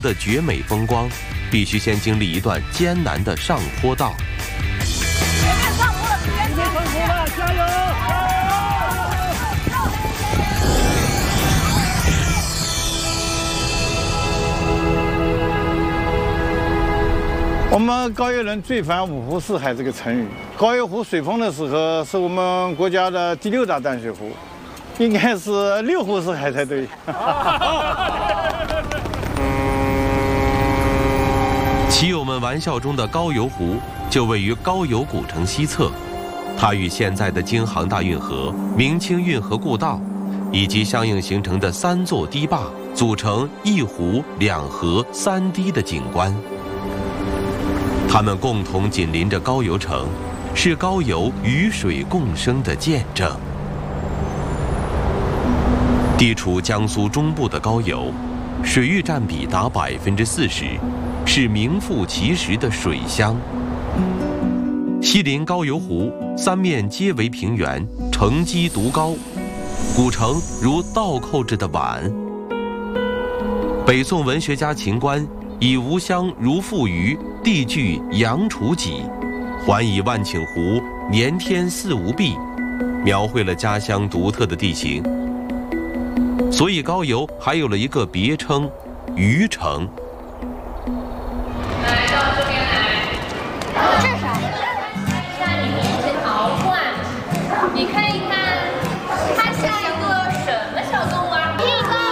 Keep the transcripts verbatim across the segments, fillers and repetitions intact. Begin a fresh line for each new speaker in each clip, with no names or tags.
的绝美风光，必须先经历一段艰难的上坡道。
加油！
我们高邮人最烦五湖四海这个成语。高邮湖水丰的时候，是我们国家的第六大淡水湖，应该是六湖四海才对。
骑友们玩笑中的高邮湖就位于高邮古城西侧，它与现在的京杭大运河、明清运河故道以及相应形成的三座堤坝组成一湖两河三堤的景观。它们共同紧邻着高邮城，是高邮与水共生的见证。地处江苏中部的高邮，水域占比达百分之四十，是名副其实的水乡。西临高邮湖，三面皆为平原，城基独高，古城如倒扣着的碗。北宋文学家秦观以吴乡如负鱼，地具阳楚脊，还以万顷湖，年天似无碧，描绘了家乡独特的地形。所以高邮还有了一个别称——鱼城。
来到这边来，这是啥？看你们一只陶罐，你看一看，它像一个什么小动物啊？一个，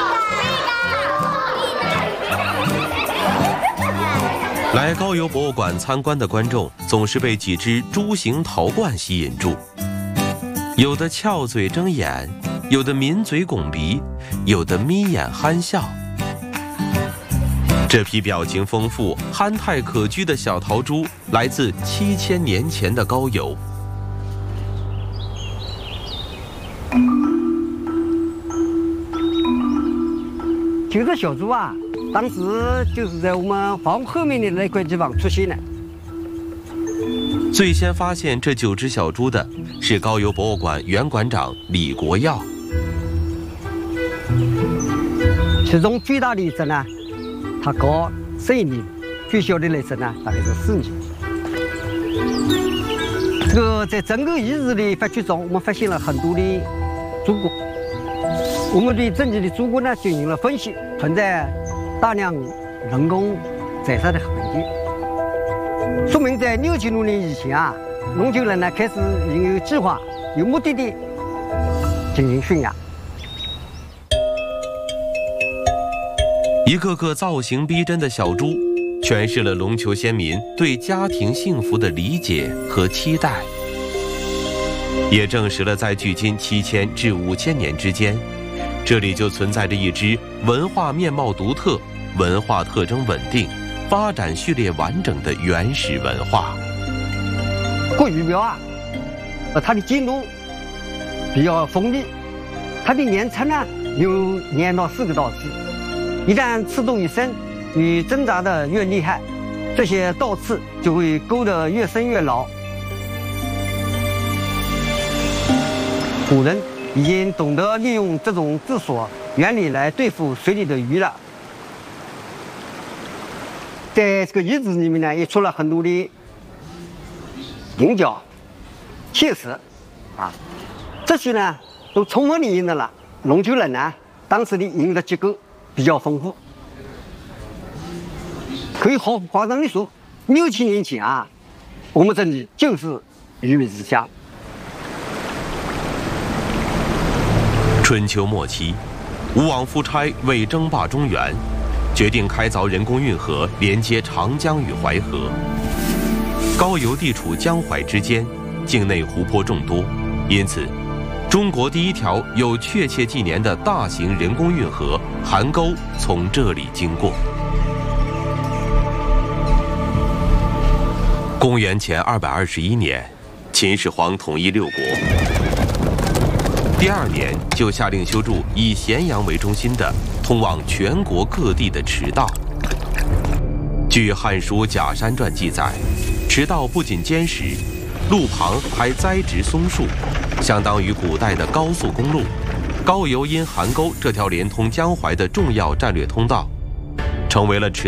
来高邮博物馆参观的观众总是被几只猪形陶罐吸引住，有的翘嘴睁眼，有的抿嘴拱鼻，有的眯眼憨笑。这批表情丰富、憨态可掬的小陶猪来自七千年前的高邮。
这个小猪啊，当时就是在我们房屋后面的那块地方出现的。
最先发现这九只小猪的是高邮博物馆原馆长李国耀。
其中最大的一只呢，它高十一米，最小的那只呢，大概是四米。这个在整个遗址的发掘中，我们发现了很多的猪骨。我们对这里的猪骨呢进行了分析，存在大量人工宰杀的痕迹，说明在六千多年以前啊，龙丘人呢开始已经有计划、有目的地进行驯养。
一个个造型逼真的小猪，诠释了龙丘先民对家庭幸福的理解和期待，也证实了在距今七千至五千年之间，这里就存在着一支文化面貌独特、文化特征稳定、发展序列完整的原始文化。
过鱼苗啊，呃，它的茎路比较锋利，它的年长呢有两到四个倒刺。一旦刺动一深，鱼挣扎的越厉害，这些倒刺就会勾得越深越牢。古人已经懂得利用这种自锁原理来对付水里的鱼了。在这个遗址里面呢，也出了很多的银角、切石啊，这些呢都充分地印证了龙丘人呢当时的银的结构比较丰富。可以毫不夸张地说，六千年前啊，我们这里就是鱼米之乡。
春秋末期，吴王夫差为争霸中原，决定开凿人工运河，连接长江与淮河。高邮地处江淮之间，境内湖泊众多，因此中国第一条有确切纪年的大型人工运河邗沟从这里经过。公元前二百二十一年，秦始皇统一六国，第二年就下令修筑以咸阳为中心的通往全国各地的驰道。据《汉书·假山传》记载，驰道不仅坚实，路旁还栽植松树，相当于古代的高速公路。高邮因邗沟这条连通江淮的重要战略通道， 成为了池